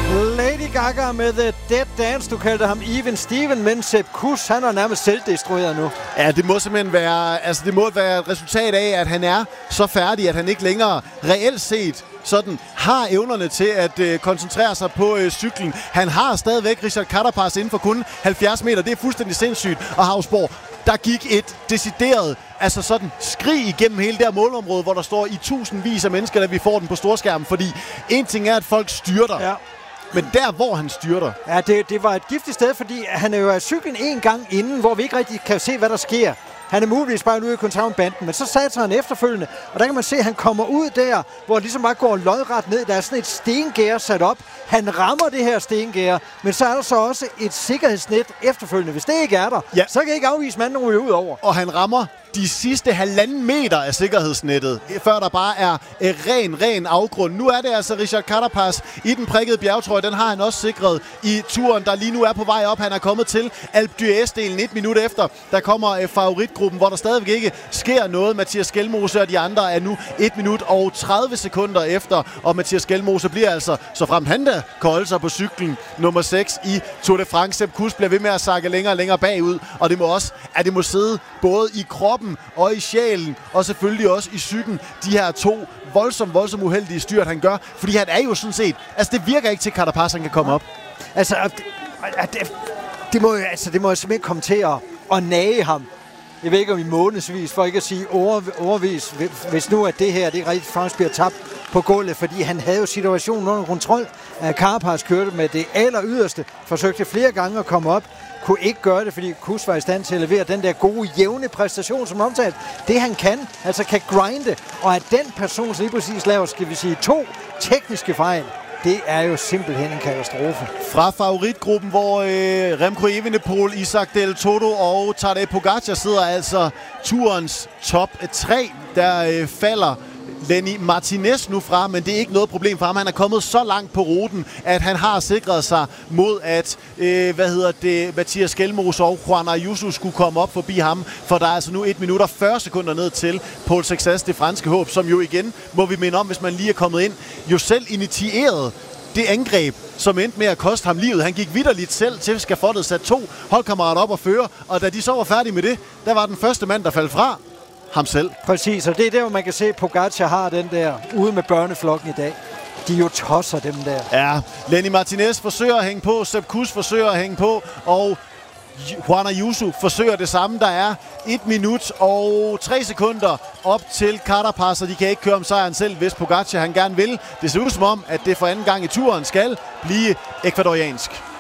Lady Gaga med The Dead Dance. Du kaldte ham Even Steven, men Sepp Kuss, han er nærmest selvdestrueret nu. Ja, det må simpelthen være, det må være et resultat af, at han er så færdig, at han ikke længere reelt set sådan har evnerne til at koncentrere sig på cyklen. Han har stadigvæk Richard Carapaz inden for kun 70 meter. Det er fuldstændig sindssygt. Og Hausborg, der gik et decideret sådan skrig igennem hele det her målområde, hvor der står i tusindvis af mennesker, da vi får den på storskærmen. Fordi en ting er, at folk styrter. Ja. Men der, hvor han styrter... Ja, det var et giftigt sted, fordi han er jo af cyklen en gang inden, hvor vi ikke rigtig kan se, hvad der sker. Han er muligvis bare ude i kontraktbanden, men så satte han efterfølgende, og der kan man se, at han kommer ud der, hvor det ligesom bare går lodret ned. Der er sådan et stengær sat op. Han rammer det her stengær, men så er der så også et sikkerhedsnet efterfølgende. Hvis det ikke er der, så kan jeg ikke afvise manden ryger ud over. Og han rammer de sidste 1,5 meter af sikkerhedsnettet, før der bare er ren afgrund. Nu er det altså Richard Carapaz i den prikkede bjergtrøje. Den har han også sikret i turen, der lige nu er på vej op. Han er kommet til Alpe d'Huez-delen 1 minut efter. Der kommer favoritgruppen, hvor der stadigvæk ikke sker noget. Mathias Skelmose og de andre er nu 1 minut og 30 sekunder efter. Og Mathias Skelmose bliver altså, så fremt han da kan holde sig på cyklen, nummer 6 i Tour de France. Sepp Kuss bliver ved med at sakke længere og længere bagud. Og det må også, at det må sidde både i kroppen og i sjælen, og selvfølgelig også i psyken, de her to voldsomt uheldige styrt, han gør. Fordi han er jo sådan set... det virker ikke til, at Carapaz han kan komme op. Det må jo simpelthen komme til at nage ham. Jeg ved ikke om i månedsvis, for ikke at sige overvis, hvis nu at det her det rigtig faktisk bliver tabt på gulvet, fordi han havde jo situationen under kontrol. Carapaz kørte med det aller yderste, forsøgte flere gange at komme op, kunne ikke gøre det, fordi Kuss var i stand til at levere den der gode, jævne præstation, som omtalt. Det han kan grinde, og at den person, som lige præcis laver, skal vi sige, 2 tekniske fejl, det er jo simpelthen en katastrofe. Fra favoritgruppen, hvor Remco Evenepoel, Isaac Del Toto og Tadej Pogačar sidder altså turens top 3, der falder Lenny Martinez nu fra, men det er ikke noget problem for ham. Han er kommet så langt på ruten, at han har sikret sig mod, at Mathias Skelmose og Juan Ayuso skulle komme op forbi ham, for der er altså nu 1 minut og 40 sekunder ned til Paul Success, det franske håb, som jo igen, må vi minde om, hvis man lige er kommet ind, jo selv initieret det angreb, som endte med at koste ham livet. Han gik vitterligt selv til skafottet, sat 2 holdkammerater op og føre, og da de så var færdige med det, der var den første mand, der faldt fra ham selv. Præcis, og det er der, hvor man kan se, at Pogačar har den der ude med børneflokken i dag. De jo tosser dem der. Ja, Lenny Martinez forsøger at hænge på, Sepp Kuss forsøger at hænge på, og Juan Ayuso forsøger det samme. Der er 1 minut og 3 sekunder op til Carapaz, og de kan ikke køre om sejren selv, hvis Pogačar han gerne vil. Det ser ud som om, at det for anden gang i turen skal blive ekvadoriansk.